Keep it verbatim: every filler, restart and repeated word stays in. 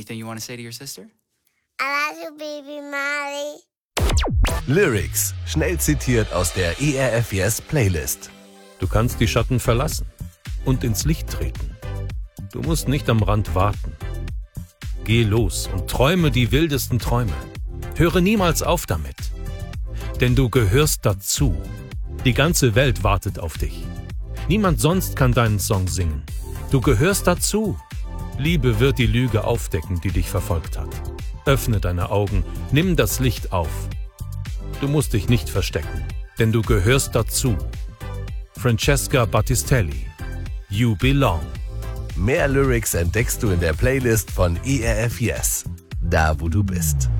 Anything you want to say to your sister? I love you, baby Molly. Lyrics, schnell zitiert aus der E R F Yes Playlist. Du kannst die Schatten verlassen und ins Licht treten. Du musst nicht am Rand warten. Geh los und träume die wildesten Träume. Höre niemals auf damit. Denn du gehörst dazu. Die ganze Welt wartet auf dich. Niemand sonst kann deinen Song singen. Du gehörst dazu. Liebe wird die Lüge aufdecken, die dich verfolgt hat. Öffne deine Augen, nimm das Licht auf. Du musst dich nicht verstecken, denn du gehörst dazu. Francesca Battistelli, You Belong. Mehr Lyrics entdeckst du in der Playlist von E R F Yes, da wo du bist.